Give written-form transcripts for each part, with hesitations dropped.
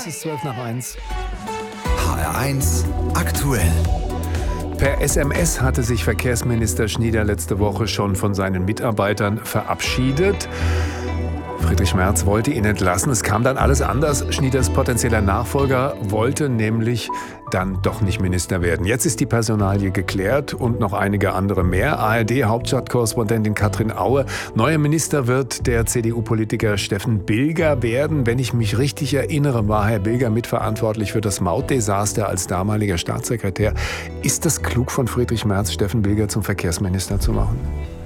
Es ist 12:01. HR1 aktuell. Per SMS hatte sich Verkehrsminister Schnieder letzte Woche schon von seinen Mitarbeitern verabschiedet. Friedrich Merz wollte ihn entlassen. Es kam dann alles anders. Schnieders potenzieller Nachfolger wollte nämlich dann doch nicht Minister werden. Jetzt ist die Personalie geklärt und noch einige andere mehr. ARD-Hauptstadtkorrespondentin Katrin Aue. Neuer Minister wird der CDU-Politiker Steffen Bilger werden. Wenn ich mich richtig erinnere, war Herr Bilger mitverantwortlich für das Mautdesaster als damaliger Staatssekretär. Ist das klug von Friedrich Merz, Steffen Bilger zum Verkehrsminister zu machen?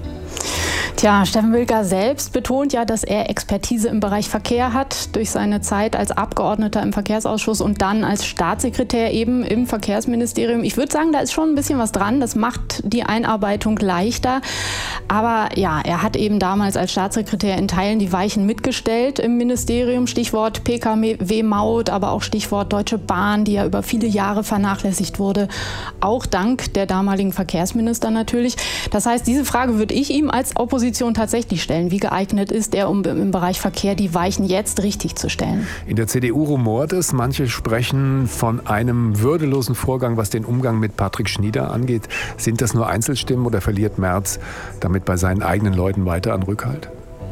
Tja, Steffen Bilger selbst betont ja, dass er Expertise im Bereich Verkehr hat, durch seine Zeit als Abgeordneter im Verkehrsausschuss und dann als Staatssekretär eben im Verkehrsministerium. Ich würde sagen, da ist schon ein bisschen was dran. Das macht die Einarbeitung leichter. Aber ja, er hat eben damals als Staatssekretär in Teilen die Weichen mitgestellt im Ministerium. Stichwort Pkw-Maut, aber auch Stichwort Deutsche Bahn, die ja über viele Jahre vernachlässigt wurde. Auch dank der damaligen Verkehrsminister natürlich. Das heißt, diese Frage würde ich ihm als Opposition tatsächlich stellen. Wie geeignet ist er, um im Bereich Verkehr die Weichen jetzt richtig zu stellen? In der CDU rumort es. Manche sprechen von einem würdelosen Vorgang, was den Umgang mit Patrick Schnieder angeht. Sind das nur Einzelstimmen oder verliert Merz damit bei seinen eigenen Leuten weiter an Rückhalt?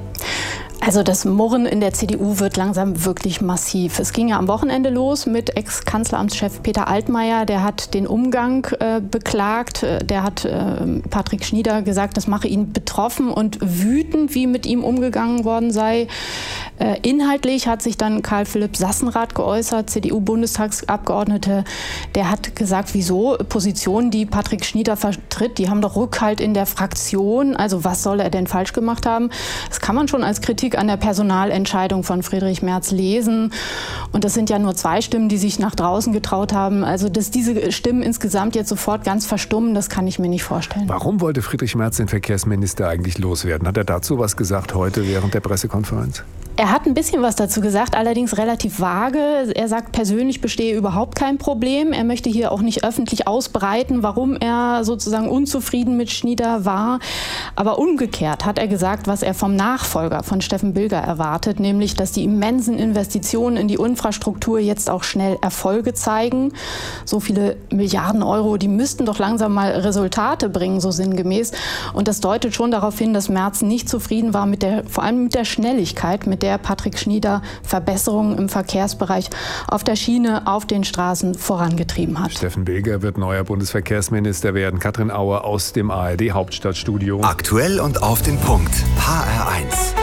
Also das Murren in der CDU wird langsam wirklich massiv. Es ging ja am Wochenende los mit Ex-Kanzleramtschef Peter Altmaier. Der hat den Umgang beklagt. Der hat Patrick Schnieder gesagt, das mache ihn betroffen und wütend, wie mit ihm umgegangen worden sei. Inhaltlich hat sich dann Karl Philipp Sassenrath geäußert, CDU-Bundestagsabgeordnete. Der hat gesagt, wieso Positionen, die Patrick Schnieder vertritt, die haben doch Rückhalt in der Fraktion. Also was soll er denn falsch gemacht haben? Das kann man schon als Kritik an der Personalentscheidung von Friedrich Merz lesen. Und das sind ja nur 2 Stimmen, die sich nach draußen getraut haben. Also dass diese Stimmen insgesamt jetzt sofort ganz verstummen, das kann ich mir nicht vorstellen. Warum wollte Friedrich Merz den Verkehrsminister eigentlich loswerden? Hat er dazu was gesagt heute während der Pressekonferenz? Er hat ein bisschen was dazu gesagt, allerdings relativ vage. Er sagt, persönlich bestehe überhaupt kein Problem. Er möchte hier auch nicht öffentlich ausbreiten, warum er sozusagen unzufrieden mit Schnieder war. Aber umgekehrt hat er gesagt, was er vom Nachfolger von Steffen Bilger erwartet, nämlich, dass die immensen Investitionen in die Infrastruktur jetzt auch schnell Erfolge zeigen. So viele Milliarden Euro, die müssten doch langsam mal Resultate bringen, so sinngemäß. Und das deutet schon darauf hin, dass Merz nicht zufrieden war vor allem mit der Schnelligkeit, mit der Patrick Schnieder Verbesserungen im Verkehrsbereich auf der Schiene, auf den Straßen vorangetrieben hat. Steffen Bilger wird neuer Bundesverkehrsminister werden. Katrin Aue aus dem ARD-Hauptstadtstudio. Aktuell und auf den Punkt. HR1.